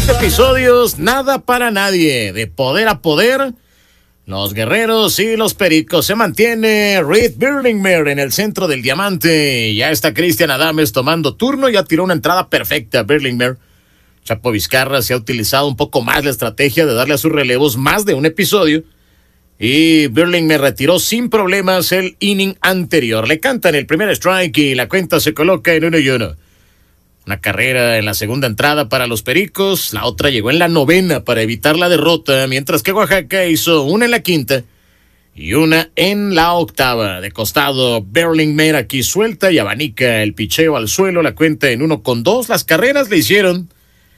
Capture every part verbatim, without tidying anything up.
Siete episodios, nada para nadie. De poder a poder, los guerreros y los pericos. Se mantiene Reed Birlingmer en el centro del diamante. Ya está Cristian Adames tomando turno. Ya tiró una entrada perfecta a Birlingmer. Chapo Vizcarra se ha utilizado un poco más la estrategia de darle a sus relevos más de un episodio. Y Birlingmer retiró sin problemas el inning anterior. Le cantan el primer strike y la cuenta se coloca en uno y uno. Una carrera en la segunda entrada para los Pericos, la otra llegó en la novena para evitar la derrota, mientras que Oaxaca hizo una en la quinta y una en la octava. De costado, Birlingmer aquí suelta y abanica el picheo al suelo, la cuenta en uno con dos. Las carreras le hicieron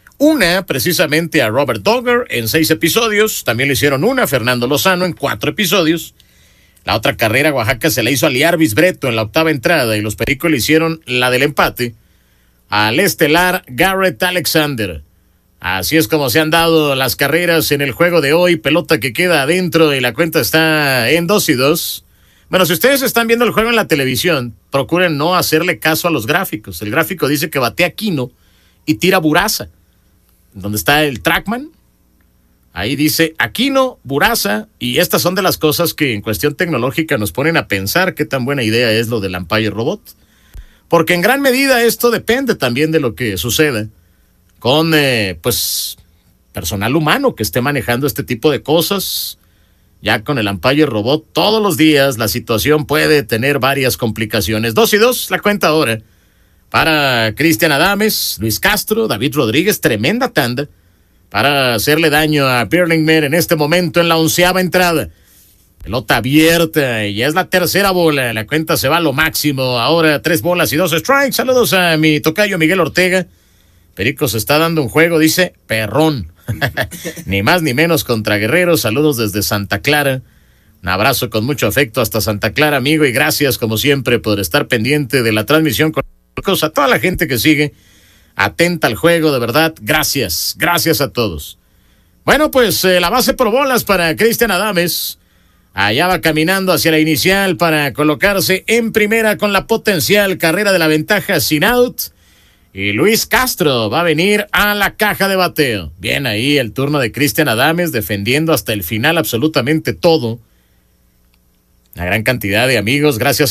una precisamente a Robert Dogger en seis episodios, también le hicieron una a Fernando Lozano en cuatro episodios. La otra carrera Oaxaca se la hizo a Liarvis Breto en la octava entrada y los Pericos le hicieron la del empate al estelar Garrett Alexander. Así es como se han dado las carreras en el juego de hoy. Pelota que queda adentro y la cuenta está en dos y dos. Bueno, si ustedes están viendo el juego en la televisión, procuren no hacerle caso a los gráficos. El gráfico dice que batea Aquino y tira Buraza. Donde está el trackman, ahí dice Aquino, Buraza, y estas son de las cosas que en cuestión tecnológica nos ponen a pensar qué tan buena idea es lo del umpire robot. Porque en gran medida esto depende también de lo que suceda con, eh, pues, personal humano que esté manejando este tipo de cosas. Ya con el umpire robot todos los días la situación puede tener varias complicaciones. Dos y dos, la cuenta ahora para Cristian Adames, Luis Castro, David Rodríguez, tremenda tanda para hacerle daño a Birlingmer en este momento en la onceava entrada. Pelota abierta y ya es la tercera bola. La cuenta se va a lo máximo. Ahora tres bolas y dos strikes. Saludos a mi tocayo Miguel Ortega. Perico se está dando un juego, dice perrón. Ni más ni menos contra Guerreros. Saludos desde Santa Clara. Un abrazo con mucho afecto hasta Santa Clara, amigo. Y gracias como siempre por estar pendiente de la transmisión con nosotros. A toda la gente que sigue atenta al juego, de verdad. Gracias. Gracias a todos. Bueno, pues eh, la base por bolas para Cristian Adames. Allá va caminando hacia la inicial para colocarse en primera con la potencial carrera de la ventaja sin out. Y Luis Castro va a venir a la caja de bateo. Bien ahí el turno de Cristian Adames defendiendo hasta el final absolutamente todo. Una gran cantidad de amigos, gracias